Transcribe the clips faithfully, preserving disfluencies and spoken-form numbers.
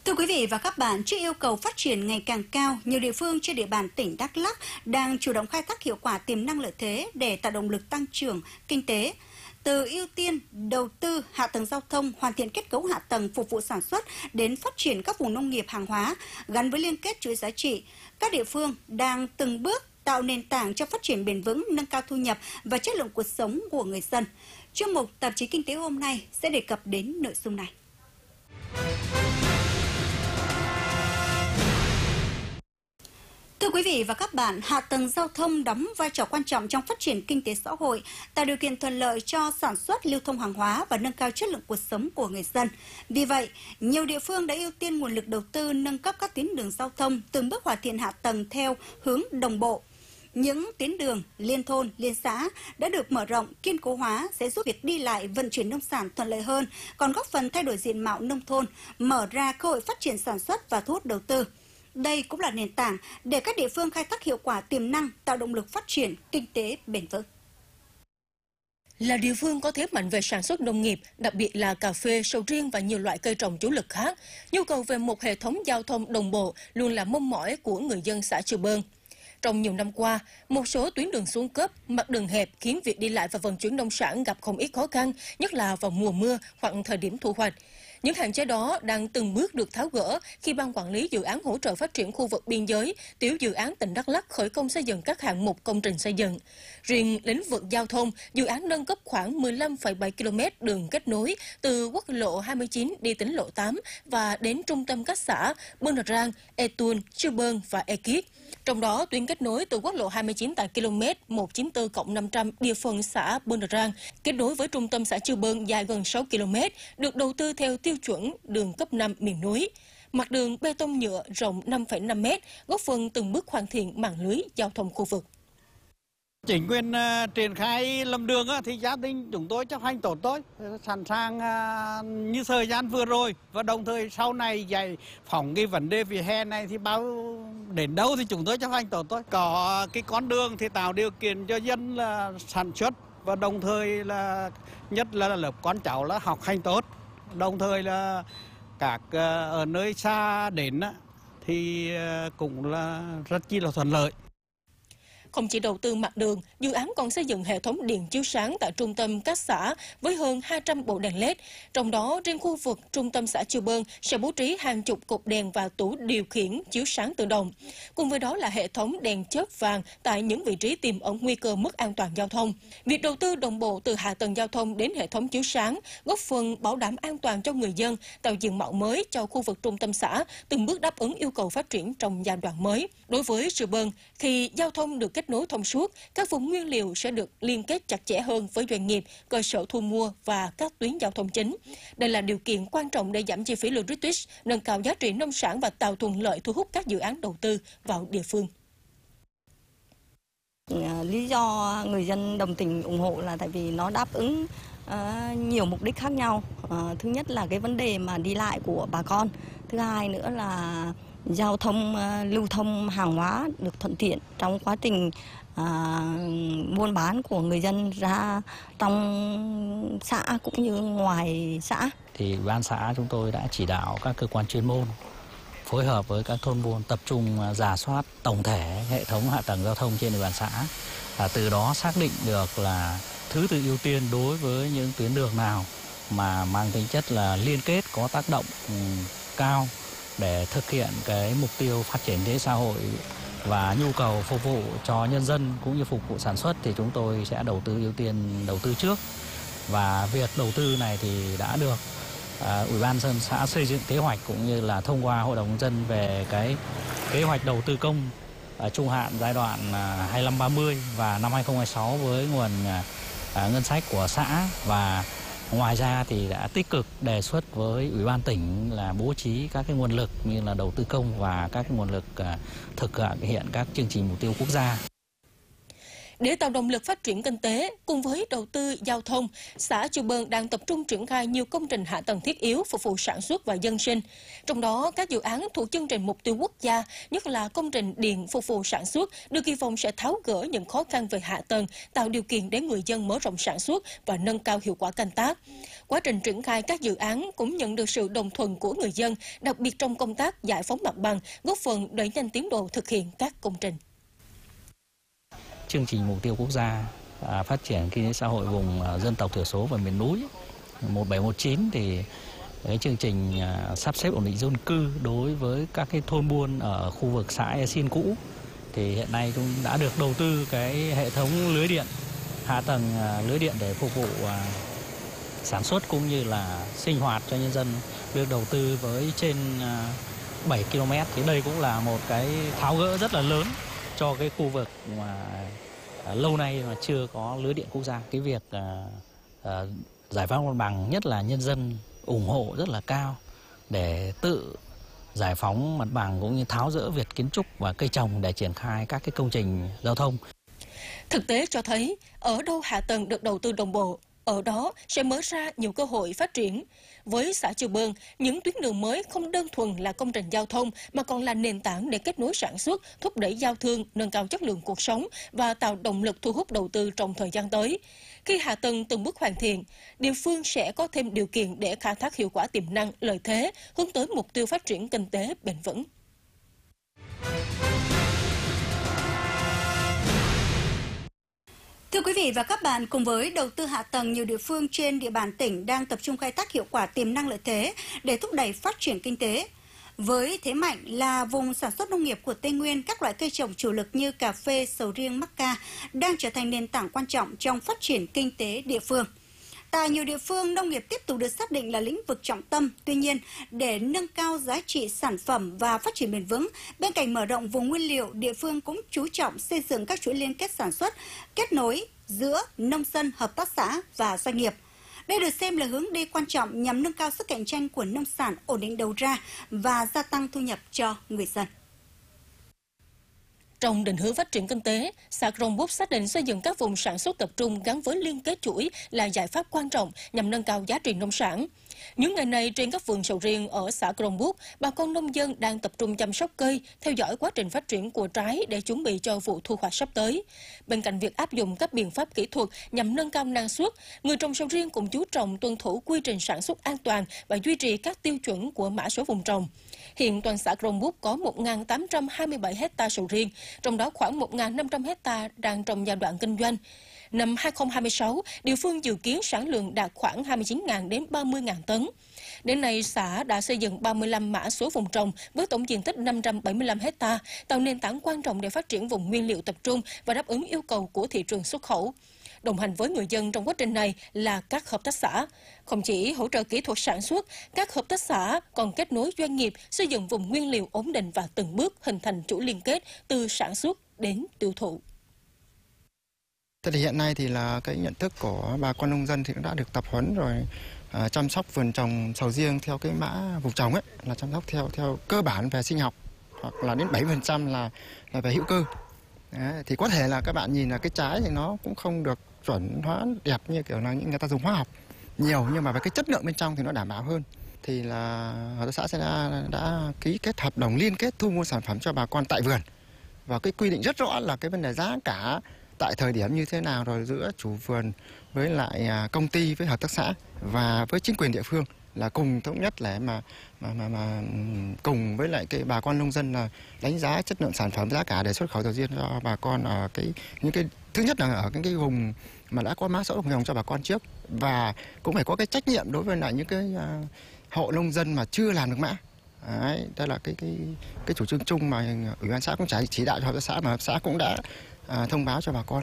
Thưa quý vị và các bạn, trước yêu cầu phát triển ngày càng cao, nhiều địa phương trên địa bàn tỉnh Đắk Lắk đang chủ động khai thác hiệu quả tiềm năng lợi thế để tạo động lực tăng trưởng kinh tế. Từ ưu tiên đầu tư hạ tầng giao thông, hoàn thiện kết cấu hạ tầng phục vụ sản xuất đến phát triển các vùng nông nghiệp hàng hóa gắn với liên kết chuỗi giá trị, các địa phương đang từng bước tạo nền tảng cho phát triển bền vững, nâng cao thu nhập và chất lượng cuộc sống của người dân. Chuyên mục Tạp chí Kinh tế hôm nay sẽ đề cập đến nội dung này. Thưa quý vị và các bạn, hạ tầng giao thông đóng vai trò quan trọng trong phát triển kinh tế xã hội, tạo điều kiện thuận lợi cho sản xuất, lưu thông hàng hóa và nâng cao chất lượng cuộc sống của người dân. Vì vậy, nhiều địa phương đã ưu tiên nguồn lực đầu tư nâng cấp các tuyến đường giao thông, từng bước hoàn thiện hạ tầng theo hướng đồng bộ. Những tuyến đường liên thôn, liên xã đã được mở rộng, kiên cố hóa sẽ giúp việc đi lại, vận chuyển nông sản thuận lợi hơn, còn góp phần thay đổi diện mạo nông thôn, mở ra cơ hội phát triển sản xuất và thu hút đầu tư. Đây cũng là nền tảng để các địa phương khai thác hiệu quả tiềm năng, tạo động lực phát triển kinh tế bền vững. Là địa phương có thế mạnh về sản xuất nông nghiệp, đặc biệt là cà phê, sầu riêng và nhiều loại cây trồng chủ lực khác, nhu cầu về một hệ thống giao thông đồng bộ luôn là mong mỏi của người dân xã Chư Bơn. Trong nhiều năm qua, một số tuyến đường xuống cấp, mặt đường hẹp khiến việc đi lại và vận chuyển nông sản gặp không ít khó khăn, nhất là vào mùa mưa hoặc thời điểm thu hoạch. Những hạn chế đó đang từng bước được tháo gỡ khi Ban Quản lý Dự án Hỗ trợ Phát triển Khu vực Biên giới, Tiểu dự án tỉnh Đắk Lắk khởi công xây dựng các hạng mục công trình xây dựng. Riêng lĩnh vực giao thông, dự án nâng cấp khoảng mười lăm phẩy bảy ki lô mét đường kết nối từ quốc lộ hai mươi chín đi tỉnh lộ tám và đến trung tâm các xã Bơn Rang, E Tuôn, Chư Bơn và E Kiết. Trong đó, tuyến kết nối từ quốc lộ hai mươi chín tại km một trăm chín mươi tư cộng năm trăm địa phận xã Bơn Rang, kết nối với trung tâm xã Chư Bơn dài gần sáu ki lô mét, được đầu tư theo tiêu chuẩn đường cấp năm miền núi. Mặt đường bê tông nhựa rộng năm phẩy năm mét, góp phần từng bước hoàn thiện mạng lưới giao thông khu vực. Chính quyền uh, triển khai làm đường uh, thì gia đình chúng tôi chấp hành tốt thôi, sẵn sàng uh, như thời gian vừa rồi, và đồng thời sau này giải phóng cái vấn đề vỉa hè này thì bao đến đâu thì chúng tôi chấp hành tốt thôi. Có cái con đường thì tạo điều kiện cho dân là sản xuất, và đồng thời là nhất là lớp con cháu là học hành tốt, đồng thời là các uh, ở nơi xa đến uh, thì uh, cũng là rất chi là thuận lợi. Không chỉ đầu tư mặt đường, dự án còn xây dựng hệ thống điện chiếu sáng tại trung tâm các xã với hơn hai trăm bộ đèn led. Trong đó, riêng khu vực trung tâm xã Chư Bơn sẽ bố trí hàng chục cột đèn và tủ điều khiển chiếu sáng tự động. Cùng với đó là hệ thống đèn chớp vàng tại những vị trí tiềm ẩn nguy cơ mất an toàn giao thông. Việc đầu tư đồng bộ từ hạ tầng giao thông đến hệ thống chiếu sáng góp phần bảo đảm an toàn cho người dân, tạo diện mạo mới cho khu vực trung tâm xã, từng bước đáp ứng yêu cầu phát triển trong giai đoạn mới. Đối với Chư Bơn, khi giao thông được kết nối thông suốt, các vùng nguyên liệu sẽ được liên kết chặt chẽ hơn với doanh nghiệp, cơ sở thu mua và các tuyến giao thông chính. Đây là điều kiện quan trọng để giảm chi phí logistics, nâng cao giá trị nông sản và tạo thuận lợi thu hút các dự án đầu tư vào địa phương. Lý do người dân đồng tình ủng hộ là tại vì nó đáp ứng uh, nhiều mục đích khác nhau. Uh, thứ nhất là cái vấn đề mà đi lại của bà con. Thứ hai nữa là giao thông, uh, lưu thông hàng hóa được thuận tiện trong quá trình uh, buôn bán của người dân ra trong xã cũng như ngoài xã. Thì ban xã chúng tôi đã chỉ đạo các cơ quan chuyên môn phối hợp với các thôn buôn tập trung rà soát tổng thể hệ thống hạ tầng giao thông trên địa bàn xã. À, từ đó xác định được là thứ tự ưu tiên đối với những tuyến đường nào mà mang tính chất là liên kết có tác động um, cao để thực hiện cái mục tiêu phát triển kinh tế xã hội và nhu cầu phục vụ cho nhân dân cũng như phục vụ sản xuất thì chúng tôi sẽ đầu tư ưu tiên đầu tư trước. Và việc đầu tư này thì đã được À, Ủy ban dân xã xây dựng kế hoạch cũng như là thông qua Hội đồng nhân dân về cái kế hoạch đầu tư công à, trung hạn giai đoạn à, hai mươi lăm ba mươi và năm hai không hai sáu với nguồn à, ngân sách của xã, và ngoài ra thì đã tích cực đề xuất với Ủy ban tỉnh là bố trí các cái nguồn lực như là đầu tư công và các nguồn lực à, thực hiện các chương trình mục tiêu quốc gia. Để tạo động lực phát triển kinh tế, cùng với đầu tư giao thông, xã Chư Bơn đang tập trung triển khai nhiều công trình hạ tầng thiết yếu phục vụ sản xuất và dân sinh. Trong đó, các dự án thuộc chương trình mục tiêu quốc gia, nhất là công trình điện phục vụ sản xuất, được kỳ vọng sẽ tháo gỡ những khó khăn về hạ tầng, tạo điều kiện để người dân mở rộng sản xuất và nâng cao hiệu quả canh tác. Quá trình triển khai các dự án cũng nhận được sự đồng thuận của người dân, đặc biệt trong công tác giải phóng mặt bằng, góp phần đẩy nhanh tiến độ thực hiện các công trình. Chương trình mục tiêu quốc gia à, phát triển kinh tế xã hội vùng à, dân tộc thiểu số và miền núi một bảy một chín thì cái chương trình à, sắp xếp ổn định dân cư đối với các cái thôn buôn ở khu vực xã E Xin cũ thì hiện nay cũng đã được đầu tư cái hệ thống lưới điện, hạ tầng à, lưới điện để phục vụ à, sản xuất cũng như là sinh hoạt cho nhân dân, được đầu tư với trên à, bảy ki lô mét. Thì đây cũng là một cái tháo gỡ rất là lớn cho cái khu vực mà à, lâu nay mà chưa có lưới điện quốc gia. Cái việc à, à, giải phóng mặt bằng, nhất là nhân dân ủng hộ rất là cao để tự giải phóng mặt bằng cũng như tháo dỡ việc kiến trúc và cây trồng để triển khai các cái công trình giao thông. Thực tế cho thấy, ở đâu hạ tầng được đầu tư đồng bộ, ở đó sẽ mở ra nhiều cơ hội phát triển. Với xã Chư Bơn, những tuyến đường mới không đơn thuần là công trình giao thông mà còn là nền tảng để kết nối sản xuất, thúc đẩy giao thương, nâng cao chất lượng cuộc sống và tạo động lực thu hút đầu tư trong thời gian tới. Khi hạ tầng từng bước hoàn thiện, địa phương sẽ có thêm điều kiện để khai thác hiệu quả tiềm năng, lợi thế, hướng tới mục tiêu phát triển kinh tế bền vững. Thưa quý vị và các bạn, cùng với đầu tư hạ tầng, nhiều địa phương trên địa bàn tỉnh đang tập trung khai thác hiệu quả tiềm năng lợi thế để thúc đẩy phát triển kinh tế. Với thế mạnh là vùng sản xuất nông nghiệp của Tây Nguyên, các loại cây trồng chủ lực như cà phê, sầu riêng, mắc ca đang trở thành nền tảng quan trọng trong phát triển kinh tế địa phương. Tại nhiều địa phương, nông nghiệp tiếp tục được xác định là lĩnh vực trọng tâm. Tuy nhiên, để nâng cao giá trị sản phẩm và phát triển bền vững, bên cạnh mở rộng vùng nguyên liệu, địa phương cũng chú trọng xây dựng các chuỗi liên kết sản xuất, kết nối giữa nông dân, hợp tác xã và doanh nghiệp. Đây được xem là hướng đi quan trọng nhằm nâng cao sức cạnh tranh của nông sản, ổn định đầu ra và gia tăng thu nhập cho người dân. Trong định hướng phát triển kinh tế, xã Krông Búc xác định xây dựng các vùng sản xuất tập trung gắn với liên kết chuỗi là giải pháp quan trọng nhằm nâng cao giá trị nông sản. Những ngày này, trên các vườn sầu riêng ở xã Krông Búc, bà con nông dân đang tập trung chăm sóc cây, theo dõi quá trình phát triển của trái để chuẩn bị cho vụ thu hoạch sắp tới. Bên cạnh việc áp dụng các biện pháp kỹ thuật nhằm nâng cao năng suất, người trồng sầu riêng cũng chú trọng tuân thủ quy trình sản xuất an toàn và duy trì các tiêu chuẩn của mã số vùng trồng. Hiện toàn xã Krông Búc có một nghìn tám trăm hai mươi bảy hectare sầu riêng, trong đó khoảng một nghìn năm trăm hectare đang trong giai đoạn kinh doanh. Năm hai không hai sáu, địa phương dự kiến sản lượng đạt khoảng hai mươi chín nghìn đến ba mươi nghìn tấn. Đến nay, xã đã xây dựng ba mươi lăm mã số vùng trồng với tổng diện tích năm trăm bảy mươi lăm hectare, tạo nền tảng quan trọng để phát triển vùng nguyên liệu tập trung và đáp ứng yêu cầu của thị trường xuất khẩu. Đồng hành với người dân trong quá trình này là các hợp tác xã. Không chỉ hỗ trợ kỹ thuật sản xuất, các hợp tác xã còn kết nối doanh nghiệp, xây dựng vùng nguyên liệu ổn định và từng bước hình thành chuỗi liên kết từ sản xuất đến tiêu thụ. Thế thì hiện nay thì là cái nhận thức của bà con nông dân thì cũng đã được tập huấn rồi, à, chăm sóc vườn trồng sầu riêng theo cái mã vùng trồng ấy là chăm sóc theo theo cơ bản về sinh học, hoặc là đến bảy mươi phần trăm là là về hữu cơ. Đấy, thì có thể là các bạn nhìn là cái trái thì nó cũng không được chuẩn hóa đẹp như kiểu là những người ta dùng hóa học nhiều, nhưng mà về cái chất lượng bên trong thì nó đảm bảo hơn. Thì là hợp tác xã sẽ đã, đã ký kết hợp đồng liên kết thu mua sản phẩm cho bà con tại vườn, và cái quy định rất rõ là cái vấn đề giá cả tại thời điểm như thế nào, rồi giữa chủ vườn với lại công ty, với hợp tác xã và với chính quyền địa phương là cùng thống nhất để mà mà mà, mà cùng với lại cái bà con nông dân là đánh giá chất lượng sản phẩm, giá cả để xuất khẩu sầu riêng cho bà con ở cái những cái thứ nhất là ở cái, cái vùng mà đã có mã số vùng trồng cho bà con trước, và cũng phải có cái trách nhiệm đối với lại những cái uh, hộ nông dân mà chưa làm được mã. Đấy, đó là cái cái cái chủ trương chung mà ủy ban xã cũng chỉ, chỉ đạo cho hợp tác xã, mà hợp tác xã cũng đã à, thông báo cho bà con.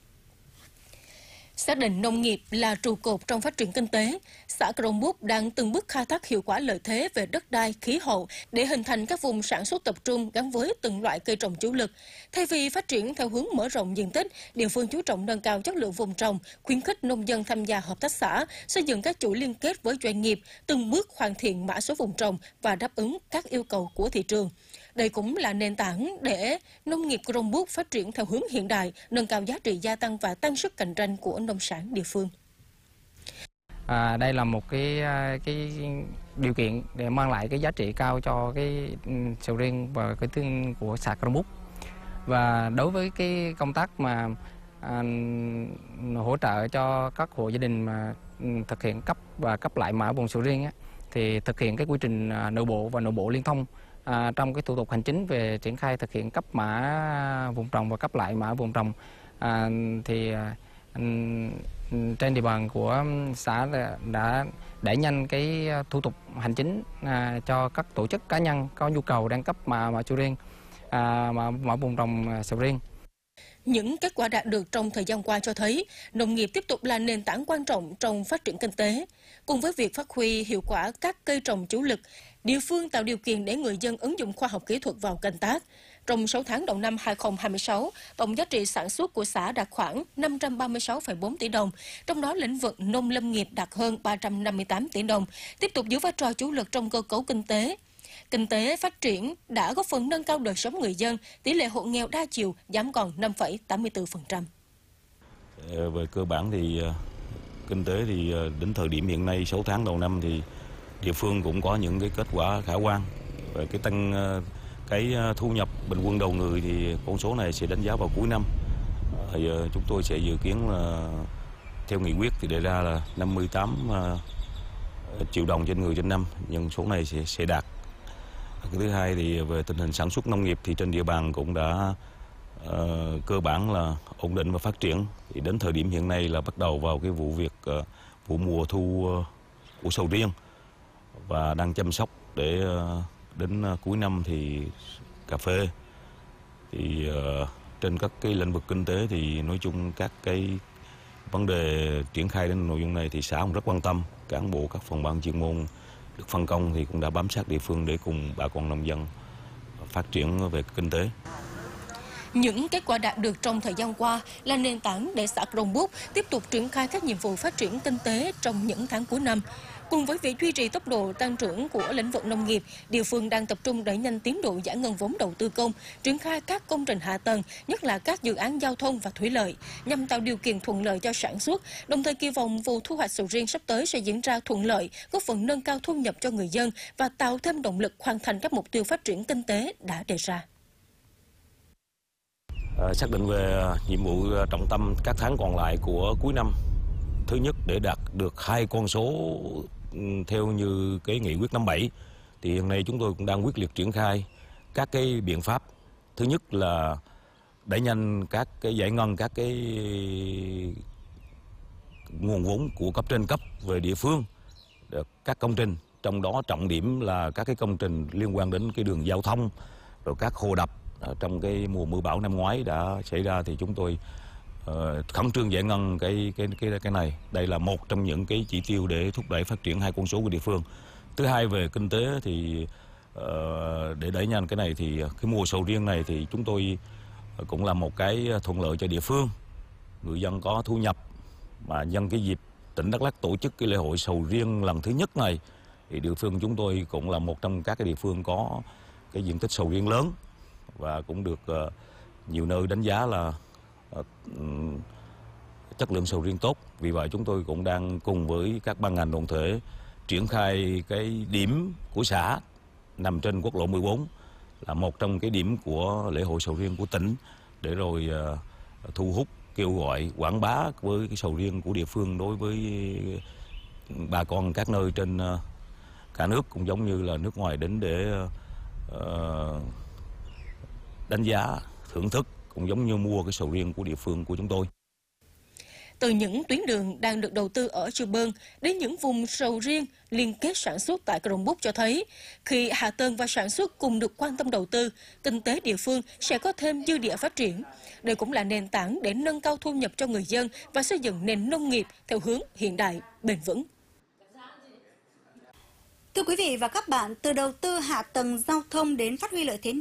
Xác định nông nghiệp là trụ cột trong phát triển kinh tế, xã Krông Búc đang từng bước khai thác hiệu quả lợi thế về đất đai, khí hậu để hình thành các vùng sản xuất tập trung gắn với từng loại cây trồng chủ lực. Thay vì phát triển theo hướng mở rộng diện tích, địa phương chú trọng nâng cao chất lượng vùng trồng, khuyến khích nông dân tham gia hợp tác xã, xây dựng các chuỗi liên kết với doanh nghiệp, từng bước hoàn thiện mã số vùng trồng và đáp ứng các yêu cầu của thị trường. Đây cũng là nền tảng để nông nghiệp Cronbrook phát triển theo hướng hiện đại, nâng cao giá trị gia tăng và tăng sức cạnh tranh của nông sản địa phương. À, đây là một cái cái điều kiện để mang lại cái giá trị cao cho cái sầu riêng và cái tương của xã Cronbrook. Và đối với cái công tác mà à, hỗ trợ cho các hộ gia đình mà thực hiện cấp và cấp lại mã vùng sầu riêng á, thì thực hiện cái quy trình nội bộ và nội bộ liên thông à, trong cái thủ tục hành chính về triển khai thực hiện cấp mã vùng trồng và cấp lại mã vùng trồng à, thì à, trên địa bàn của xã đã đẩy nhanh cái thủ tục hành chính à, cho các tổ chức cá nhân có nhu cầu đang cấp mã mã sầu riêng à, mã, mã vùng trồng sầu riêng. Những kết quả đạt được trong thời gian qua cho thấy nông nghiệp tiếp tục là nền tảng quan trọng trong phát triển kinh tế. Cùng với việc phát huy hiệu quả các cây trồng chủ lực, địa phương tạo điều kiện để người dân ứng dụng khoa học kỹ thuật vào canh tác. Trong sáu tháng đầu năm hai nghìn không trăm hai mươi sáu, tổng giá trị sản xuất của xã đạt khoảng năm trăm ba mươi sáu phẩy bốn tỷ đồng, trong đó lĩnh vực nông lâm nghiệp đạt hơn ba trăm năm mươi tám tỷ đồng, tiếp tục giữ vai trò chủ lực trong cơ cấu kinh tế. Kinh tế phát triển đã góp phần nâng cao đời sống người dân, tỷ lệ hộ nghèo đa chiều giảm còn năm phẩy tám mươi tư phần trăm. Về cơ bản thì kinh tế thì đến thời điểm hiện nay sáu tháng đầu năm thì địa phương cũng có những cái kết quả khả quan. Về cái tăng cái thu nhập bình quân đầu người thì con số này sẽ đánh giá vào cuối năm. Thì chúng tôi sẽ dự kiến là theo nghị quyết thì đề ra là năm mươi tám triệu đồng trên người trên năm, nhưng số này sẽ sẽ đạt. Cái thứ hai thì về tình hình sản xuất nông nghiệp thì trên địa bàn cũng đã uh, cơ bản là ổn định và phát triển. Thì đến thời điểm hiện nay là bắt đầu vào cái vụ việc uh, vụ mùa thu uh, của sầu riêng và đang chăm sóc để uh, đến uh, cuối năm thì cà phê. Thì uh, trên các cái lĩnh vực kinh tế thì nói chung các cái vấn đề triển khai đến nội dung này thì xã cũng rất quan tâm. Cán bộ các phòng ban chuyên môn được phân công thì cũng đã bám sát địa phương để cùng bà con nông dân phát triển về kinh tế. Những kết quả đạt được trong thời gian qua là nền tảng để xã Cronbrook tiếp tục triển khai các nhiệm vụ phát triển kinh tế trong những tháng cuối năm. Cùng với việc duy trì tốc độ tăng trưởng của lĩnh vực nông nghiệp, địa phương đang tập trung đẩy nhanh tiến độ giải ngân vốn đầu tư công, triển khai các công trình hạ tầng, nhất là các dự án giao thông và thủy lợi, nhằm tạo điều kiện thuận lợi cho sản xuất, đồng thời kỳ vọng vụ thu hoạch sầu riêng sắp tới sẽ diễn ra thuận lợi, góp phần nâng cao thu nhập cho người dân và tạo thêm động lực hoàn thành các mục tiêu phát triển kinh tế đã đề ra. À, xác định về nhiệm vụ trọng tâm các tháng còn lại của cuối năm. Thứ nhất, để đạt được hai con số theo như cái nghị quyết năm bảy thì hiện nay chúng tôi cũng đang quyết liệt triển khai các cái biện pháp. Thứ nhất là đẩy nhanh các cái giải ngân các cái nguồn vốn của cấp trên cấp về địa phương, các công trình, trong đó trọng điểm là các cái công trình liên quan đến cái đường giao thông, rồi các hồ đập. Trong cái mùa mưa bão năm ngoái đã xảy ra thì chúng tôi uh, khẩn trương giải ngân cái cái cái cái này. Đây là một trong những cái chỉ tiêu để thúc đẩy phát triển hai con số của địa phương. Thứ hai, về kinh tế thì uh, để đẩy nhanh cái này thì cái mùa sầu riêng này thì chúng tôi cũng là một cái thuận lợi cho địa phương. Người dân có thu nhập, mà nhân cái dịp tỉnh Đắk Lắk tổ chức cái lễ hội sầu riêng lần thứ nhất này thì địa phương chúng tôi cũng là một trong các cái địa phương có cái diện tích sầu riêng lớn và cũng được uh, nhiều nơi đánh giá là uh, chất lượng sầu riêng tốt. Vì vậy chúng tôi cũng đang cùng với các ban ngành đoàn thể triển khai cái điểm của xã nằm trên quốc lộ mười bốn là một trong cái điểm của lễ hội sầu riêng của tỉnh, để rồi uh, thu hút, kêu gọi, quảng bá với cái sầu riêng của địa phương đối với bà con các nơi trên uh, cả nước, cũng giống như là nước ngoài đến để uh, đánh giá, thưởng thức, cũng giống như mua cái sầu riêng của địa phương của chúng tôi. Từ những tuyến đường đang được đầu tư ở Chư Bơn đến những vùng sầu riêng liên kết sản xuất tại Cronbrook cho thấy, khi hạ tầng và sản xuất cùng được quan tâm đầu tư, kinh tế địa phương sẽ có thêm dư địa phát triển. Đây cũng là nền tảng để nâng cao thu nhập cho người dân và xây dựng nền nông nghiệp theo hướng hiện đại, bền vững. Thưa quý vị và các bạn, từ đầu tư hạ tầng giao thông đến phát huy lợi thế